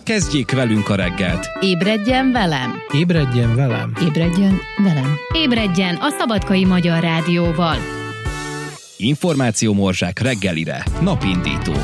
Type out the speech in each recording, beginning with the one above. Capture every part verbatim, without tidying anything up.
Kezdjék velünk a reggelt! Ébredjen velem! Ébredjen velem! Ébredjen velem! Ébredjen a Szabadkai Magyar Rádióval! Információmorzsák reggelire. Napindító.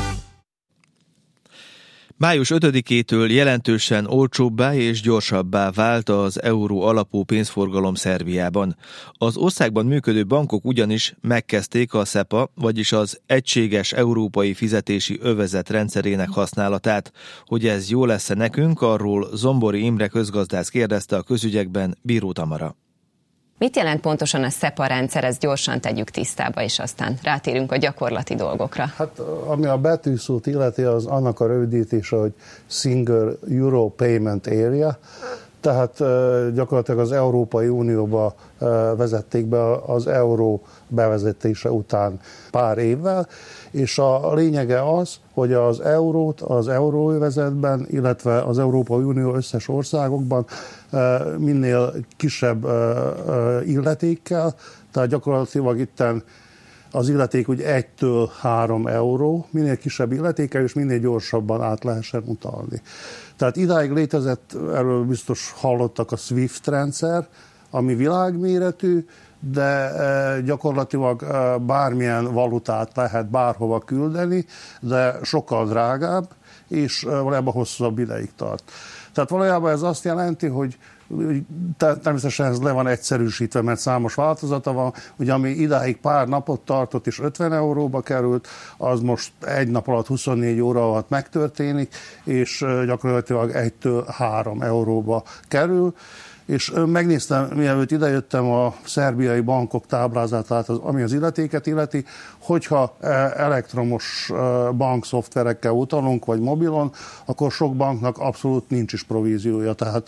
május ötödikétől jelentősen olcsóbbá és gyorsabbá vált az euró alapú pénzforgalom Szerbiában. Az országban működő bankok ugyanis megkezdték a SEPA, vagyis az Egységes Európai Fizetési Övezet rendszerének használatát. Hogy ez jó lesz-e nekünk, arról Zombori Imre közgazdász kérdezte a Közügyekben Bíró Tamara. Mit jelent pontosan a SEPA rendszer, ezt gyorsan tegyük tisztába, és aztán rátérünk a gyakorlati dolgokra. Hát ami a betűszót illeti, az annak a rövidítése, hogy Single Euro Payment Area, tehát gyakorlatilag az Európai Unióba vezették be az euró bevezetése után pár évvel, és a lényege az, hogy az eurót az euróövezetben, illetve az Európai Unió összes országokban minél kisebb illetékkel, tehát gyakorlatilag itten az illeték úgy egytől három euró, minél kisebb illetékkel, és minél gyorsabban át lehessen utalni. Tehát idáig létezett, erről biztos hallottak, a SWIFT rendszer, ami világméretű, de gyakorlatilag bármilyen valutát lehet bárhova küldeni, de sokkal drágább, és valójában hosszabb ideig tart. Tehát valójában ez azt jelenti, hogy természetesen ez le van egyszerűsítve, mert számos változata van, ugye ami idáig pár napot tartott és ötven euróba került, az most egy nap alatt huszonnégy óra alatt megtörténik, és gyakorlatilag egytől három euróba kerül. És megnéztem, mielőtt idejöttem, a szerbiai bankok táblázatát, ami az illetéket illeti, hogyha elektromos bankszoftverekkel utalunk, vagy mobilon, akkor sok banknak abszolút nincs is províziója, tehát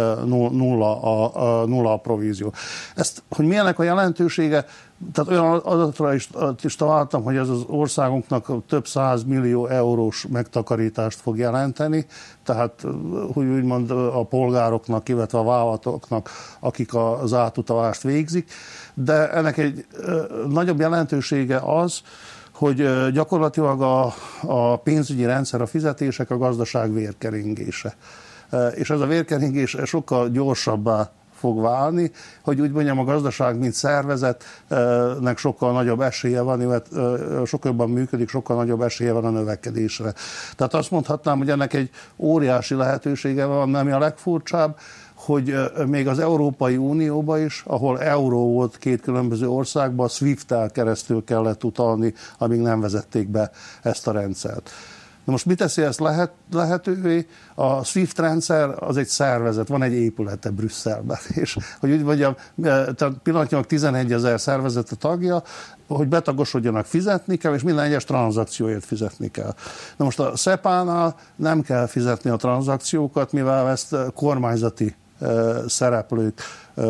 nulla a, nulla a provízió. Ezt, hogy milyenek a jelentősége, tehát olyan adatra is, is találtam, hogy ez az országunknak több száz millió eurós megtakarítást fog jelenteni, tehát hogy úgymond a polgároknak, illetve a vállalatoknak, akik az átutalást végzik. De ennek egy nagyobb jelentősége az, hogy gyakorlatilag a, a pénzügyi rendszer, a fizetések, a gazdaság vérkeringése. És ez a vérkeringés sokkal gyorsabbá fog válni, hogy úgy mondjam, a gazdaság, mint szervezetnek sokkal nagyobb esélye van, illetve sokkal jobban működik, sokkal nagyobb esélye van a növekedésre. Tehát azt mondhatnám, hogy ennek egy óriási lehetősége van, ami a legfurcsább, hogy még az Európai Unióban is, ahol euró volt két különböző országban, SWIFT-tel keresztül kellett utalni, amíg nem vezették be ezt a rendszert. Na most mit teszi ezt lehet, lehetővé? A SWIFT rendszer az egy szervezet, van egy épülete Brüsszelben, és hogy úgy mondjam, tehát pillanatnyilag tizenegyezer szervezet a tagja, hogy betagosodjanak, fizetni kell, és minden egyes tranzakcióért fizetni kell. Na most a SEPA-nál nem kell fizetni a tranzakciókat, mivel ezt kormányzati szereplők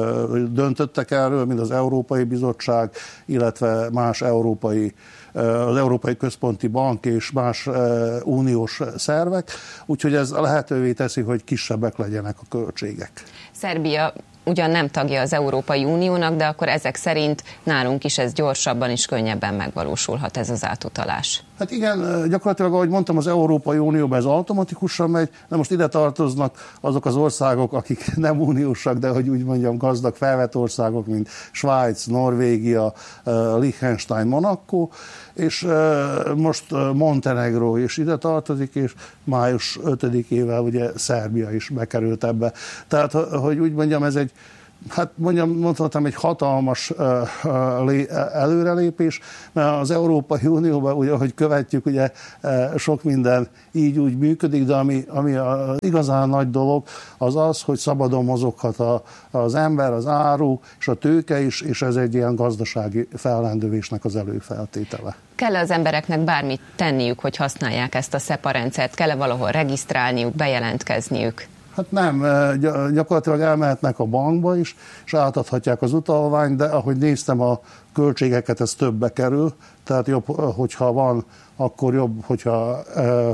döntöttek erről, mint az Európai Bizottság, illetve más európai, az Európai Központi Bank és más uniós szervek, úgyhogy ez lehetővé teszi, hogy kisebbek legyenek a költségek. Szerbia ugyan nem tagja az Európai Uniónak, de akkor ezek szerint nálunk is ez gyorsabban és könnyebben megvalósulhat ez az átutalás. Hát igen, gyakorlatilag, ahogy mondtam, az Európai Unióban ez automatikusan megy, de most ide tartoznak azok az országok, akik nem uniósak, de hogy úgy mondjam, gazdag felvett országok, mint Svájc, Norvégia, Liechtenstein, Monaco, és most Montenegro is ide tartozik, és május ötödikével ugye Szerbia is bekerült ebbe. Tehát, hogy úgy mondjam, ez egy Hát mondjam, mondhatom, egy hatalmas uh, uh, előrelépés, mert az Európai Unióban, ugye, ahogy követjük, ugye uh, sok minden így úgy működik, de ami, ami a igazán nagy dolog, az az, hogy szabadon mozoghat a, az ember, az áru és a tőke is, és ez egy ilyen gazdasági fellendülésnek az előfeltétele. Kell az embereknek bármit tenniük, hogy használják ezt a SEPA rendszert? Kell-e valahol regisztrálniuk, bejelentkezniük? Hát nem, gyakorlatilag elmehetnek a bankba is, és átadhatják az utalványt, de ahogy néztem a költségeket, ez többbe kerül, tehát jobb, hogyha van, akkor jobb, hogyha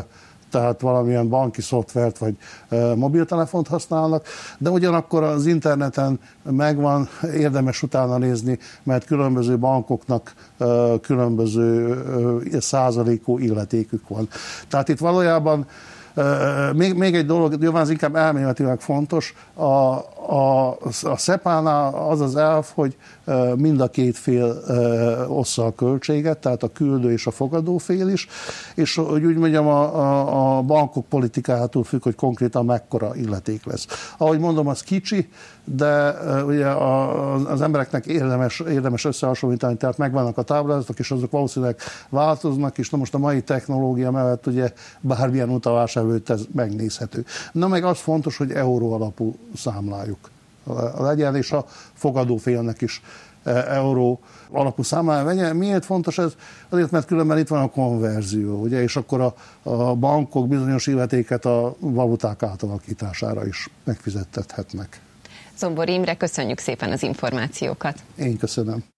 tehát valamilyen banki szoftvert vagy mobiltelefont használnak, de ugyanakkor az interneten megvan, érdemes utána nézni, mert különböző bankoknak különböző százalékú illetékük van. Tehát itt valójában Még, még egy dolog, nyilván az inkább elméletileg fontos, a, a, a szepánál az az elv, hogy mind a két fél ossza a költséget, tehát a küldő és a fogadó fél is, és hogy úgy mondjam, a, a, a bankok politikájától függ, hogy konkrétan mekkora illeték lesz. Ahogy mondom, az kicsi, de ugye az embereknek érdemes, érdemes összehasonlítani, tehát megvannak a táblázatok, és azok valószínűleg változnak, és na most a mai technológia mellett ugye bármilyen utalás előtt ez megnézhető. Na meg az fontos, hogy euró alapú számlájuk legyen, és a fogadófélnek is euró alapú számlája legyen. Miért fontos ez? Azért, mert különben itt van a konverzió, ugye, és akkor a, a bankok bizonyos illetéket a valuták átalakítására is megfizettethetnek. Zombor Imre, köszönjük szépen az információkat. Én köszönöm.